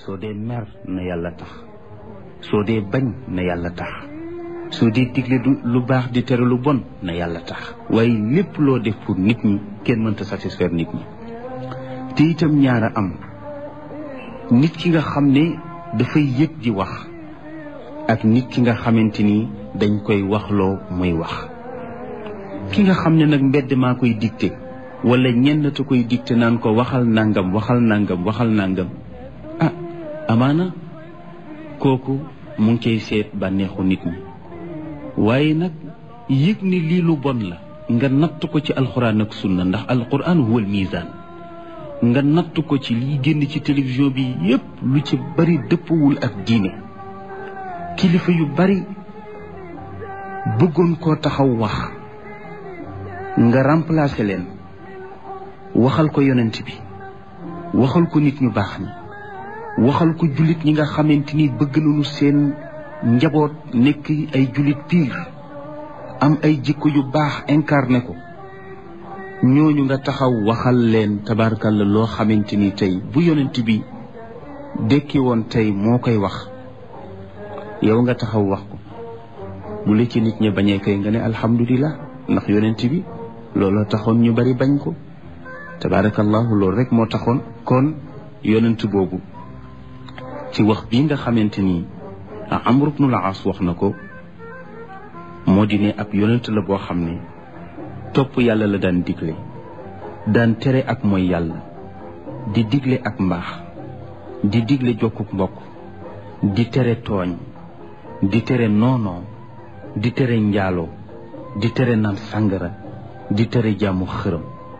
soo dee mer na yàlla tax soo dee bañ na yàlla tax soo dee digle lu baax di tere lu bon na yàlla tax waaye lépp loo def pour nit ñi kenn mënta satisfaire nit ñi. te itam ñaara am nit ki nga xam ne dafay yëg di wax ak nit ki nga xamante ni dañ koy waxloo muy wax. ki nga xam ne nag mbedd maa koy dicté wala ñenn te koy dicté naan ko waxal nangam waxal nangam waxal nangam ah amaana kooku mu ngi cay seet bànneexu nit ñi. waaye nag yëg ni lii lu bon la nga natt ko ci alxuraan ak sunna ndax alxuraan huwal miisaan nga natt ko ci liy génn ci télévision bi yépp lu ci bari dëppwul ak diine. kilifa yu bari bëggoon koo taxaw wax nga remplacer leen waxal ko yonent bi waxal ko nit ñu baax ñi waxal ko jullit ñi nga xamante ni bëgg nañu seen njaboot nekk ay jullit piir am ay jikko yu baax incarné ko ñooñu nga taxaw waxal leen tabarkalla loo xamante ni tey bu yonent bi dekki woon tey moo koy wax yow nga taxaw wax ko bu la ci nit ñi bañee kay nga ne alhamdulillah ndax yonent bi looloo taxoon ñu bari bañ ko tabarakallahu loolu rek moo taxoon. kon yonent boobu ci wax bii nga xamante ni Amr ibn al-As wax na ko moo di ne ab yonent la boo xam ne topp yàlla la daan digle daan tere ak mooy yàlla di digle ak mbaax di digle jokkuk mbokk di tere tooñ di tere noonoo di tere njaaloo di tere naan sàngara di tere jaamu xërëm.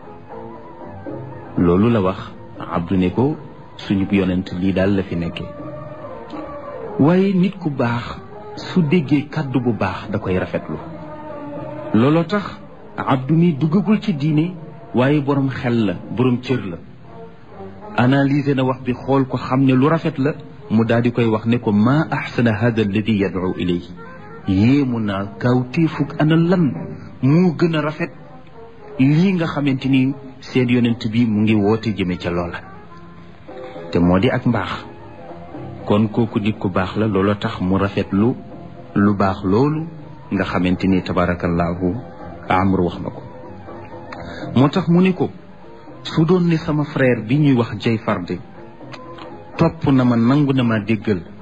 loolu la wax Abdu ne ko suñu yonent lii daal la fi nekkee. waaye nit ku baax su déggee kàddu bu baax da koy rafetlu. looloo tax Abdu mi duggagul ci diine waaye borom xel la borom cër la analyser na wax bi xool ko xam ne lu rafet la mu daal di koy wax ne ko maa axsana hada alladi yad'u ilayhi yéemu naa kawtéefug ana lan moo gën a rafet lii nga xamante ni seen yonent bi mu ngi woote jëme ca loola te moo di ak mbaax. kon kooku nit ku baax la looloo tax mu rafetlu lu baax loolu nga xamante ni tabarakallahu Amr wax na ko. moo tax mu ne ko su doon ne sama frère bi ñuy wax Jayfar de topp na ma nangu na ma déggal